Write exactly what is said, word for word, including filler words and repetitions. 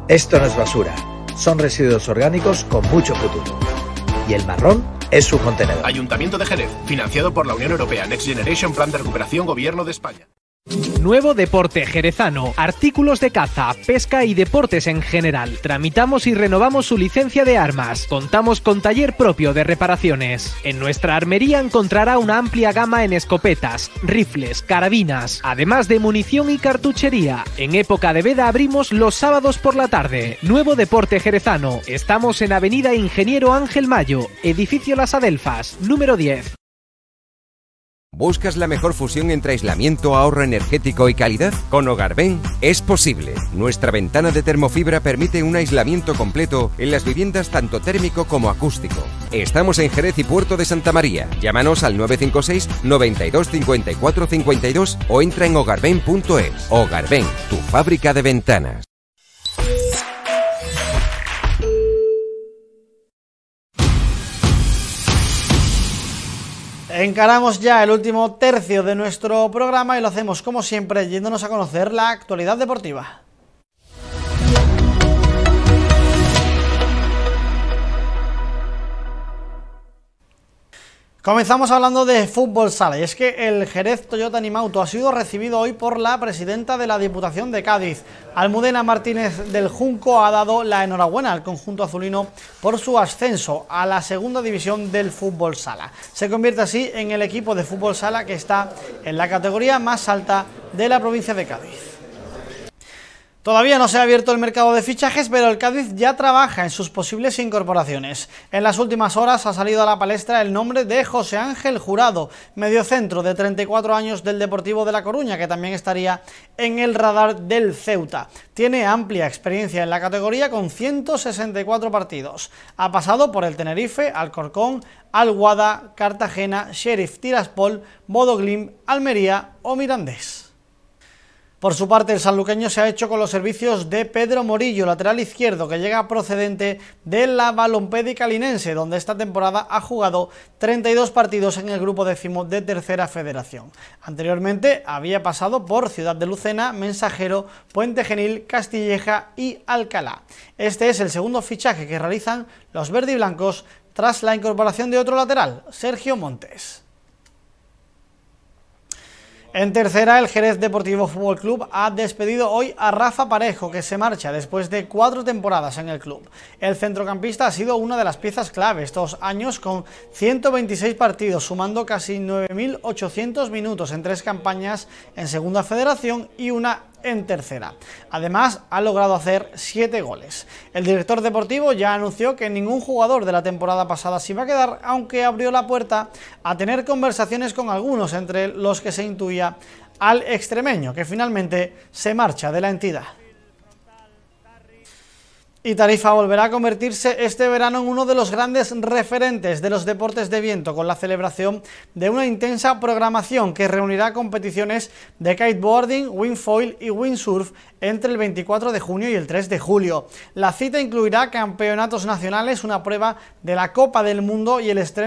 Esto no es basura, son residuos orgánicos con mucho futuro. Y el marrón es su contenedor. Ayuntamiento de Jerez, financiado por la Unión Europea, Next Generation, Plan de Recuperación, Gobierno de España. Nuevo deporte jerezano, artículos de caza, pesca y deportes en general. Tramitamos y renovamos su licencia de armas. Contamos con taller propio de reparaciones. En nuestra armería encontrará una amplia gama en escopetas, rifles, carabinas, además de munición y cartuchería. En época de veda abrimos los sábados por la tarde. Nuevo deporte jerezano. Estamos en Avenida Ingeniero Ángel Mayo, Edificio Las Adelfas, número diez. ¿Buscas la mejor fusión entre aislamiento, ahorro energético y calidad? Con Hogarben es posible. Nuestra ventana de termofibra permite un aislamiento completo en las viviendas tanto térmico como acústico. Estamos en Jerez y Puerto de Santa María. Llámanos al nueve cinco seis, noventa y dos, cincuenta y cuatro cincuenta y dos o entra en hogarben punto es. Hogarben, tu fábrica de ventanas. Encaramos ya el último tercio de nuestro programa y lo hacemos como siempre yéndonos a conocer la actualidad deportiva. Comenzamos hablando de fútbol sala y es que el Jerez Toyota Animauto ha sido recibido hoy por la presidenta de la Diputación de Cádiz. Almudena Martínez del Junco ha dado la enhorabuena al conjunto azulino por su ascenso a la segunda división del fútbol sala. Se convierte así en el equipo de fútbol sala que está en la categoría más alta de la provincia de Cádiz. Todavía no se ha abierto el mercado de fichajes, pero el Cádiz ya trabaja en sus posibles incorporaciones. En las últimas horas ha salido a la palestra el nombre de José Ángel Jurado, mediocentro de treinta y cuatro años del Deportivo de La Coruña, que también estaría en el radar del Ceuta. Tiene amplia experiencia en la categoría con ciento sesenta y cuatro partidos. Ha pasado por el Tenerife, Alcorcón, Alguada, Cartagena, Sheriff Tiraspol, Bodoglín, Almería o Mirandés. Por su parte, el sanluqueño se ha hecho con los servicios de Pedro Morillo, lateral izquierdo, que llega procedente de la Balompédica Linense, donde esta temporada ha jugado treinta y dos partidos en el grupo décimo de Tercera Federación. Anteriormente había pasado por Ciudad de Lucena, Mensajero, Puente Genil, Castilleja y Alcalá. Este es el segundo fichaje que realizan los verdiblancos tras la incorporación de otro lateral, Sergio Montes. En tercera, el Jerez Deportivo Fútbol Club ha despedido hoy a Rafa Parejo, que se marcha después de cuatro temporadas en el club. El centrocampista ha sido una de las piezas clave estos años con ciento veintiséis partidos, sumando casi nueve mil ochocientos minutos en tres campañas en Segunda Federación y una en tercera. Además, ha logrado hacer siete goles. El director deportivo ya anunció que ningún jugador de la temporada pasada se iba a quedar, aunque abrió la puerta a tener conversaciones con algunos, entre los que se intuía al extremeño, que finalmente se marcha de la entidad. Y Tarifa volverá a convertirse este verano en uno de los grandes referentes de los deportes de viento, con la celebración de una intensa programación que reunirá competiciones de kiteboarding, windfoil y windsurf entre el veinticuatro de junio y el tres de julio. La cita incluirá campeonatos nacionales, una prueba de la Copa del Mundo y el estreno